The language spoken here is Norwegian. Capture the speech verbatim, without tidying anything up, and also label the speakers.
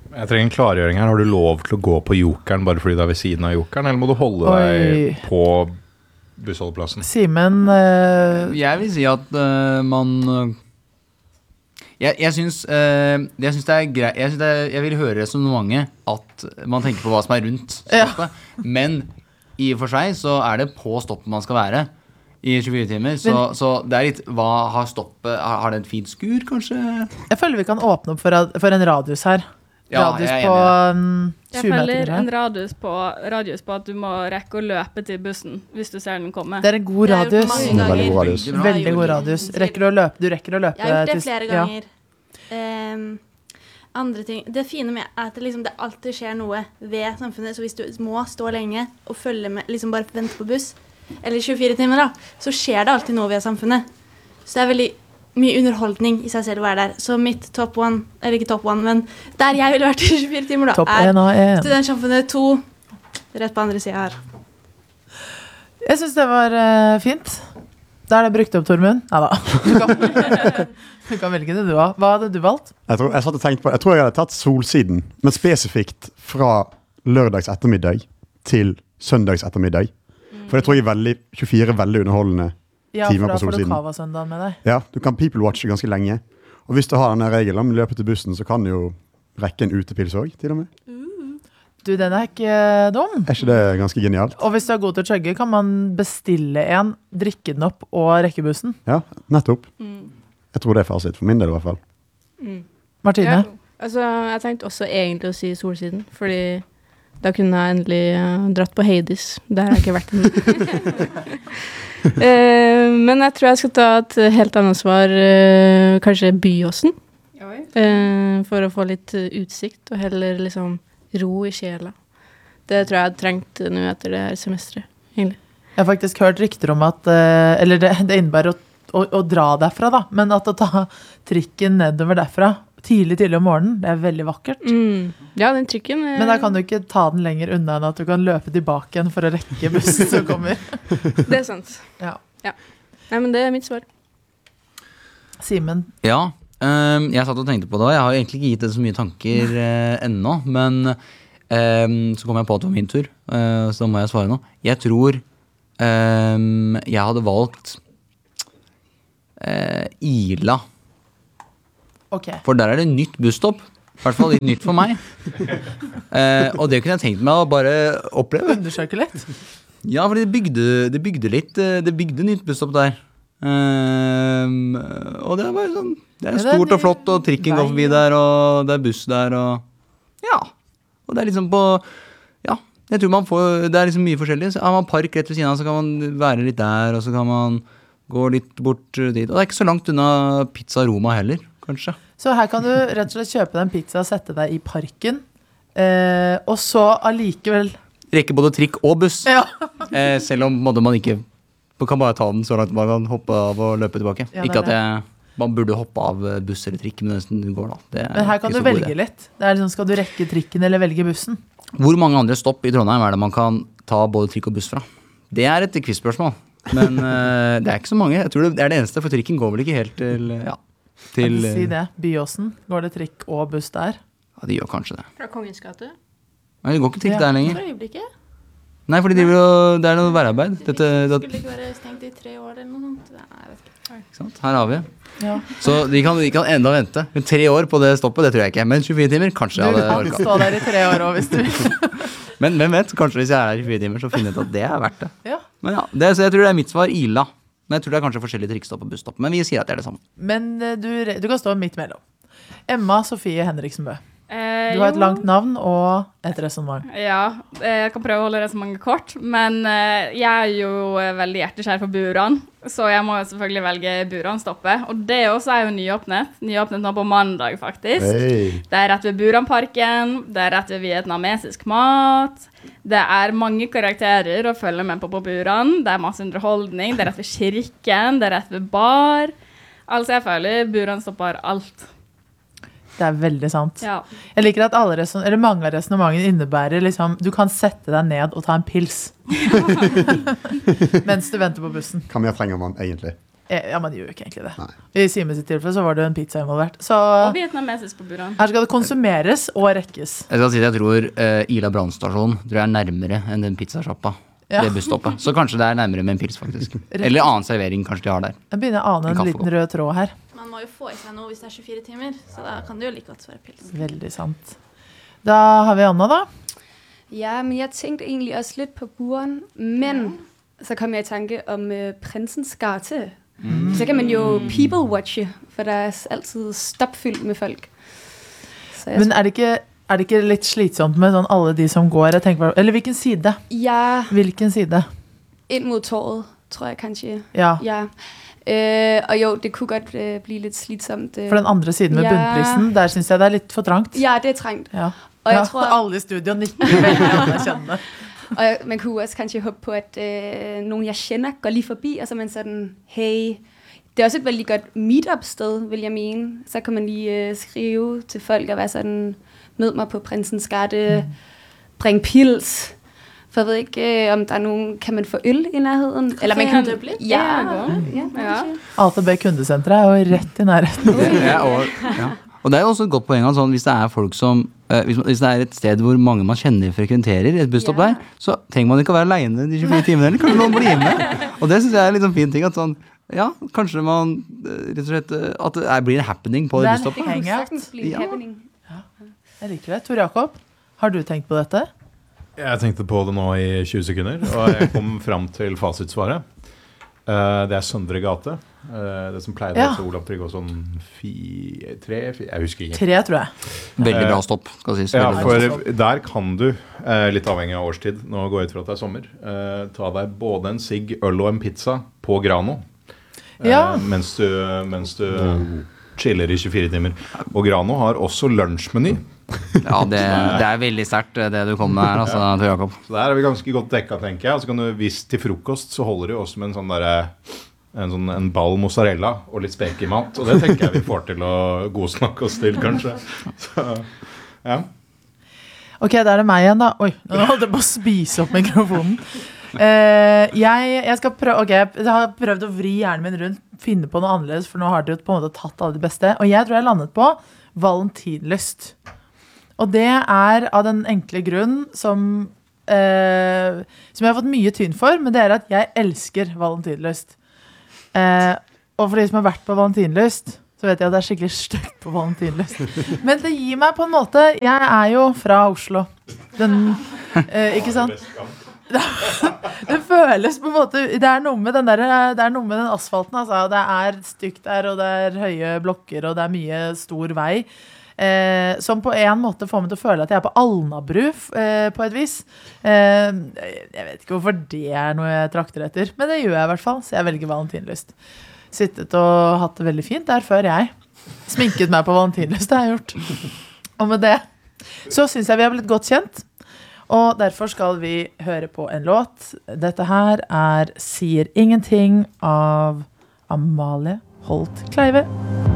Speaker 1: Jeg trenger en klargjøring her. Har du lov til å gå på Jokeren bare fordi det er ved siden av Jokeren, eller må du holde
Speaker 2: Oi.
Speaker 1: deg på bussholdeplassen?
Speaker 2: Simen, uh,
Speaker 3: Jeg vil si at uh, man uh, Jeg, jeg synes uh, Jeg synes det er greit jeg, synes det er, jeg vil høre resonnementet at man tenker på hva som er rundt stoppet, ja. Men i og for seg så er det på stoppet man skal være i tjuefire timer, så, men, så det er litt, hva har stoppet, har, har det en fint skur kanskje?
Speaker 2: Jeg føler vi kan åpne opp for, for en radius her.
Speaker 3: Ja,
Speaker 2: radius
Speaker 3: jeg
Speaker 2: på um,
Speaker 4: Jeg føler en radius på, radius på at du må rekke å løpe til bussen hvis du ser den komme.
Speaker 2: Det er en god radius.
Speaker 5: Det er
Speaker 6: veldig god radius.
Speaker 2: Veldig god radius. Rekker du å løpe? Du rekker å løpe.
Speaker 5: Jeg har gjort det flere
Speaker 2: til,
Speaker 5: ganger. Ja. Um, andre ting. Det fine med er at det, liksom, det alltid skjer noe ved samfunnet, så hvis du må stå lenge og følge med, liksom bare vente på buss, eller tjuefire timer da, så skjer det alltid noe ved samfunnet. Så det er veldig mye underholdning i seg selv å være der. Så mitt top one, eller ikke top one, men der jeg ville vært i tjuefire timer da,
Speaker 2: top
Speaker 5: er
Speaker 2: en av en.
Speaker 5: Studentsamfunnet to, rett på andre siden her.
Speaker 2: Jeg synes det var uh, fint. Da er det brukt opp, Tormund. Neida. Du kan, du kan velge det du har. Hva hadde du valgt?
Speaker 6: Jeg tror jeg, satt og tenkte på, jeg tror jeg hadde tatt Solsiden, men spesifikt fra lørdags ettermiddag til søndags ettermiddag. For det tror jeg er veldig, tjuefire veldig underholdende
Speaker 2: ja,
Speaker 6: timer på Solsiden. Ja, for da får
Speaker 2: du Kava-søndagen med deg.
Speaker 6: Ja, du kan people-watche ganske lenge. Og hvis du har denne regelen om løpet til bussen, så kan du jo rekke en utepils også, til og med.
Speaker 2: Mm. Du, den er ikke dum.
Speaker 6: Er ikke det ganske genialt?
Speaker 2: Og hvis du er god til å chugge, kan man bestille en, drikke den opp og rekke bussen.
Speaker 6: Ja, nettopp. Mm. Jeg tror det er fasit, for min del i hvert fall.
Speaker 4: Mm.
Speaker 2: Martine?
Speaker 4: Ja, altså, jeg tenkte også egentlig å si Solsiden, fordi da kunne jeg endelig uh, dratt på Hades. Det har jeg ikke vært ennå. uh, men jeg tror jeg skal ta et helt annet svar, uh, kanskje Byåsen. Uh, for å få litt uh, utsikt og heller liksom ro i sjela. Det tror jeg jeg hadde trengt nå etter det her semesteret, egentlig.
Speaker 2: Jeg har faktisk hørt rykter om at, uh, eller det, det innebærer å, å, å dra derfra da, men at å ta trikken nedover derfra, tidlig, tidlig om morgenen, det er veldig vakkert.
Speaker 4: Mm. Ja, den trikken er...
Speaker 2: Men da kan du ikke ta den lenger unna enn at du kan løpe tilbake igjen for å rekke bussen som kommer.
Speaker 4: Det er sant.
Speaker 2: Ja.
Speaker 4: Ja. Nei, men det er mitt svar.
Speaker 2: Simen?
Speaker 3: Ja, um, jeg satt og tenkte på det, jeg har egentlig ikke gitt det så mye tanker uh, ennå, men um, så kom jeg på at det var min tur, uh, så da må jeg svare nå. Jeg tror um, jeg hadde valgt uh, Ila.
Speaker 2: Okay.
Speaker 3: For der er det nytt busstopp. I hvert fall litt nytt for meg. eh, og det kunne jeg tenkt meg å bare oppleve.
Speaker 2: Undersøke litt.
Speaker 3: Ja, fordi det bygde, det bygde litt, det bygde nytt busstopp der. Eh, og det er bare sånn, det er stort og flott, og trikken går forbi der, og det er buss der, og ja. Og det er liksom på, ja, jeg tror man får, det er liksom mye forskjellig. Så har man park rett ved siden av, så kan man være litt der, og så kan man gå litt bort dit. Og det er ikke så langt unna Pizza Roma heller. Kanskje. Så
Speaker 2: her kan du rett og slett kjøpe deg en pizza og sette deg i parken, eh, og så allikevel
Speaker 3: rekke både trikk og buss,
Speaker 2: ja.
Speaker 3: eh, selv om måtte man ikke man kan bare ta den så langt man kan hoppe av og løpe tilbake. Ja, ikke at jeg, man burde hoppe av buss eller trikk, men nesten går da. Det
Speaker 2: men her kan du velge litt. Det er liksom, skal du rekke trikken eller velge bussen?
Speaker 3: Hvor mange andre stopp i Trondheim er det man kan ta både trikk og buss fra? Det er et quizspørsmål, men eh, det er ikke så mange. Jeg tror det er det eneste, for trikken går vel ikke helt til, ja. Til,
Speaker 2: kan du si det? Byåsen? Går det trikk og buss der?
Speaker 3: Ja, de gjør kanskje det.
Speaker 4: Fra Kongens gate?
Speaker 3: Nei, det går ikke trikk ja. Der lenger.
Speaker 5: For øyeblikket?
Speaker 3: Nei, fordi de vil jo, det er noe værarbeid. Dette,
Speaker 5: det skulle ikke være stengt i tre år eller noe sånt. Nei, jeg vet ikke.
Speaker 3: Ikke sant? Her har vi.
Speaker 2: Ja.
Speaker 3: Så de kan, de kan enda vente. Men tre år på det stoppet, det tror jeg ikke. Men tjuefire timer, kanskje.
Speaker 2: Du kan stå der i tre år også, hvis du vil.
Speaker 3: Men hvem vet, kanskje hvis jeg er der i tjuefire timer, så finner jeg ut at det er verdt det.
Speaker 2: Ja.
Speaker 3: Men ja, det, så jeg tror det er mitt svar, Ila. Men jeg tror det er kanskje forskjellige trikkstopp og busstopp. Men vi sier at det er det samme.
Speaker 2: Men du, du kan stå midt mellom. Emma Sofie Henriksen Bø.
Speaker 4: Eh,
Speaker 2: du har et
Speaker 4: jo.
Speaker 2: langt navn og et resonemang.
Speaker 4: Ja, jeg kan prøve å holde resonemanget kort. Men eh, jeg er jo veldig hjertekjær for Buran. Så jeg må jo selvfølgelig velge Buran-stoppet. Og det også er jo nyåpnet. Nyåpnet nå på mandag, faktisk.
Speaker 6: Hey.
Speaker 4: Det er rett ved Buran-parken. Det er rett ved vietnamesisk mat. Det er mange karakterer å følge med på på Buran. Det er masse underholdning. Det er rett ved kirken. Det er rett ved bar. Altså, jeg føler Buran stopper alt.
Speaker 2: Det er veldig sant.
Speaker 4: Ja.
Speaker 2: Jeg liker at alle reson- eller mange av resonemangene innebærer liksom, du kan sette deg ned og ta en pils. Mens du venter på bussen.
Speaker 6: Hva mer trenger man egentlig?
Speaker 2: Ja, man gjør jo ikke egentlig det.
Speaker 6: Nei.
Speaker 2: I Simen sitt tilfelle så var det en pizza involvert. Så
Speaker 7: Og vietnamesisk på buren.
Speaker 2: her skal det konsumeres og rekkes.
Speaker 3: Jeg skal si at jeg tror uh, Ila brannstasjon tror jeg er nærmere enn den pizzashoppa.
Speaker 2: Ja.
Speaker 3: Det busstoppet. Så kanskje det er nærmere med en pils, faktisk. Eller annen servering kanskje de har der.
Speaker 2: Jeg begynner å ane
Speaker 3: En
Speaker 2: en
Speaker 3: kaffe
Speaker 2: liten
Speaker 3: godt.
Speaker 2: rød tråd her.
Speaker 5: Man må jo få i seg noe hvis det er tjuefire timer, så da kan det jo like godt være pils.
Speaker 2: Veldig sant. Da har vi Anna da.
Speaker 8: Ja, men jeg tænkte egentlig også lidt på buren, men så kom jeg i tanke om uh, prinsens gate. Mm. Så kan man jo people-watche, for der er altid stopfyldt med folk. Så jeg
Speaker 2: Men er det ikke, er det ikke litt slitsomt med sånn alle de som går? Jeg tenker, eller hvilken side?
Speaker 8: Ja,
Speaker 2: Hvilken side?
Speaker 8: ind mod torvet, tror jeg kanskje.
Speaker 2: Ja,
Speaker 8: Ja. Øh, og jo, det kunne godt øh, blive lidt slitsomt. Øh.
Speaker 2: for den andre siden med
Speaker 8: Ja.
Speaker 2: bunnprisen, der synes jeg det er litt for trangt.
Speaker 8: Ja, det er trangt.
Speaker 2: Ja.
Speaker 8: Og jeg
Speaker 2: Ja,
Speaker 8: tror,
Speaker 2: alle i studio nikker veldig anerkjennende.
Speaker 8: og jeg, man kunne også kanskje håbe på, at øh, nogen jeg kender går lige forbi, og så er man sådan, hey, det er også et veldig godt meet-up-sted, vil jeg mene. Så kan man lige øh, skrive til folk og være sådan, mød mig på Prinsens Gate, mm. bring pils. For jeg ved ikke, øh, om der er nogen, kan man få øl i nærheden? Eller man kan,
Speaker 5: Dublin?
Speaker 8: ja,
Speaker 7: Ja,
Speaker 8: ja,
Speaker 7: Ja.
Speaker 2: A T B kundesenter er jo rett i nærheten.
Speaker 3: Ja, og, ja. og det er jo også et godt poeng at sånn, hvis det er folk som eh, hvis, man, hvis det er et sted hvor mange man kjenner frekventerer et busstopp
Speaker 8: Ja.
Speaker 3: der, så trenger man ikke å være alene de tjuefire timene, eller kanskje noen blir med. Og det synes jeg er litt sånn fin ting, at sånn, ja, kanskje man eh, rett og slett, eh, at det er, blir en happening på
Speaker 2: Det
Speaker 3: det
Speaker 2: er en
Speaker 3: busstoppet.
Speaker 8: det kunne
Speaker 2: Hangout.
Speaker 8: sagtens blive en
Speaker 3: Ja.
Speaker 8: happening.
Speaker 2: Jeg liker det. Tor Jakob, har du tenkt på dette?
Speaker 1: Jeg tenkte på det nå i tjue sekunder, og jeg kom fram til fasitsvaret. Eh, det er Søndre gate. Eh, det som pleide
Speaker 2: Ja.
Speaker 1: å hete Olav Tryggvason fi, tre, fi, jeg husker ikke.
Speaker 2: Tre, tror jeg.
Speaker 3: Veldig bra stopp, skal sies.
Speaker 1: Ja,
Speaker 3: Veldig bra
Speaker 1: for
Speaker 3: stopp.
Speaker 1: der kan du, eh, litt avhengig av årstid, nå går jeg ut fra at det er sommer, eh, ta deg både en sigg, øl og en pizza på Grano, eh,
Speaker 2: Ja.
Speaker 1: mens du, mens du chiller i tjuefire timer. Og Grano har også lunsjmeny,
Speaker 3: Ja, det, det er veldig sterkt det du kom med her, altså, Tor Jakob.
Speaker 1: så der er vi ganske godt dekka, tenker jeg. Og så kan du, hvis til frokost, så holder det jo også med en sånn derre en, sånn, en ball mozzarella og litt spekemat, og det tenker jeg vi får til å godsnakke oss til, kanskje. Så, ja.
Speaker 2: Ok, da er det meg igjen da. Oi, nå holdt jeg på å spise opp mikrofonen. Eh, jeg, jeg skal prøve, ok, jeg har prøvd å vri hjernen min rundt, finne på noe annerledes, for nå har dere jo på en måte tatt alle de beste. Og jeg tror jeg landet på valentinlyst. Og det er av den enkle grunn som, eh, som jeg har fått mye tyn for, men det er at jeg elsker valentinlyst. Eh, og for de som har vært på valentinlyst, så vet jeg at det er skikkelig stygt på valentinlyst. Men det gir meg på en måte, jeg er jo fra Oslo. Den, eh, ikke sant? Det føles på en måte, det er noe med den, der, det er noe med den asfalten, altså. Det er stygt der, og det er høye blokker, og det er mye stor vei. Eh, som på en måte får meg til å føle at jeg er på Alnabru eh, på et vis. Eh, jeg vet ikke hvorfor det er noe jeg trakter etter, men det gjør jeg i hvert fall, så jeg velger valentinlyst. Sittet og hatt det veldig fint der før jeg. Sminket meg på valentinlyst, det har jeg gjort. Og med det så synes jeg vi har blitt godt kjent, og derfor skal vi høre på en låt. Dette her er Sier ingenting av Amalie Holt Kleive.